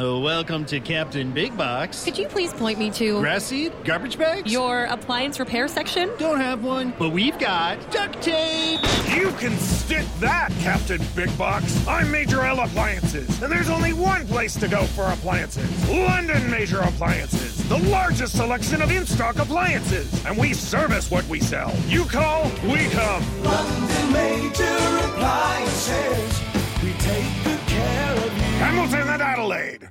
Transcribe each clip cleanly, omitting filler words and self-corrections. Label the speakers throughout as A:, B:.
A: Oh, welcome to Captain Big Box.
B: Could you please point me to
A: Grass seed? Garbage bags?
B: your appliance repair section?
A: Don't have one, but we've got duct tape.
C: You can stick that, Captain Big Box. I'm Major L Appliances, and there's only one place to go for appliances. London Major Appliances, the largest selection of in-stock appliances. And we service what we sell. You call, we come.
D: London Major Appliances. We take good care of you.
C: Hamilton and Adelaide.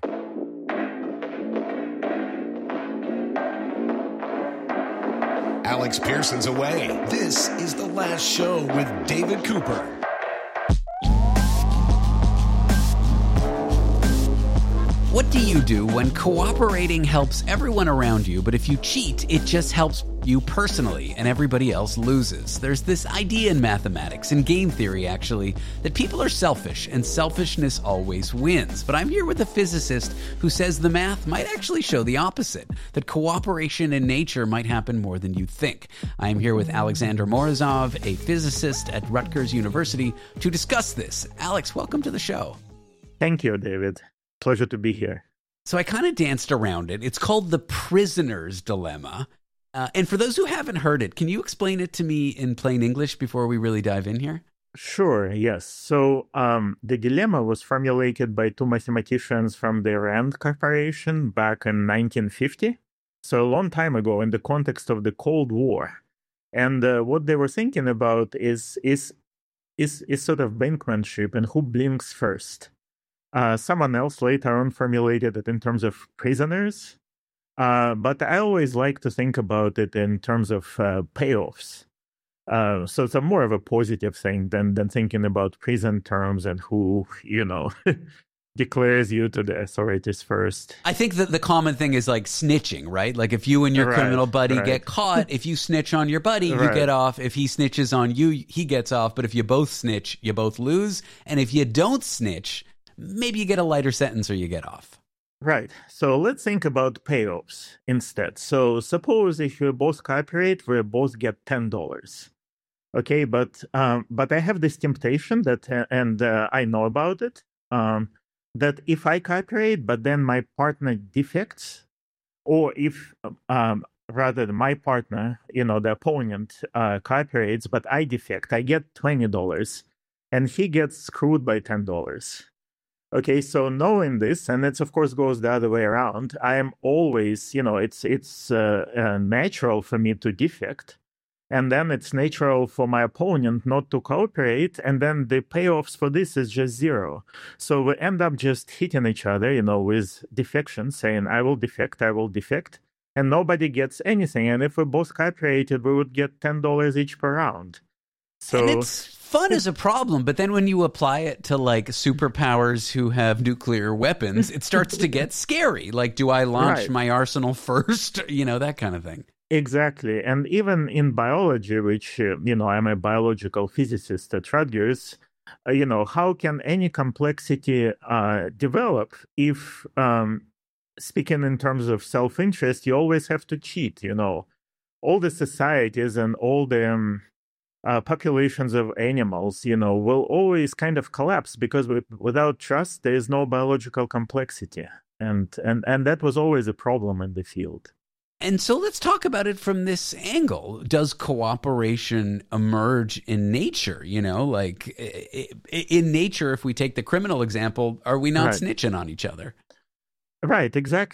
E: Alex Pearson's away. This is The Last Show with David Cooper.
F: What do you do when cooperating helps everyone around you, but if you cheat, it just helps you personally and everybody else loses? There's this idea in mathematics, in game theory actually, that people are selfish and selfishness always wins. But I'm here with a physicist who says the math might actually show the opposite, that cooperation in nature might happen more than you think. I'm here with Alexander Morozov, a physicist at Rutgers University, to discuss this. Alex, welcome to the show.
G: Thank you, David. Pleasure to be here.
F: So I kind of danced around it. It's called the prisoner's dilemma. And for those who haven't heard it, can you explain it to me in plain English before we really dive in here?
G: Sure, yes. So the dilemma was formulated by two mathematicians from the Rand Corporation back in 1950. So a long time ago in the context of the Cold War. And what they were thinking about is sort of brinkmanship and who blinks first. Someone else later on formulated it in terms of prisoners, but I always like to think about it in terms of payoffs. So it's more of a positive thing than thinking about prison terms and who, declares you to the authorities first.
F: I think that the common thing is like snitching, right? Like if you and your criminal buddy get caught, if you snitch on your buddy, you get off. If he snitches on you, he gets off. But if you both snitch, you both lose. And if you don't snitch, maybe you get a lighter sentence or you get off.
G: Right. So let's think about payoffs instead. So suppose if you both cooperate, we both get $10. Okay, but I have this temptation that, and I know about it, that if I cooperate, but then my partner defects, or if rather my partner, the opponent cooperates, but I defect, I get $20, and he gets screwed by $10. Okay, so knowing this, and it of course goes the other way around, I am always, it's natural for me to defect, and then it's natural for my opponent not to cooperate, and then the payoffs for this is just zero. So we end up just hitting each other, with defection, saying, I will defect, and nobody gets anything. And if we both cooperated, we would get $10 each per round. So
F: and it's fun as a problem, but then when you apply it to like superpowers who have nuclear weapons, it starts to get scary. Like, do I launch my arsenal first? That kind of thing.
G: Exactly. And even in biology, which, I'm a biological physicist at Rutgers, how can any complexity develop if, speaking in terms of self-interest, you always have to cheat, all the societies and all the populations of animals, will always kind of collapse because without trust, there is no biological complexity. And that was always a problem in the field.
F: And so let's talk about it from this angle. Does cooperation emerge in nature? Like in nature, if we take the criminal example, are we not snitching on each other?
G: Right, exactly.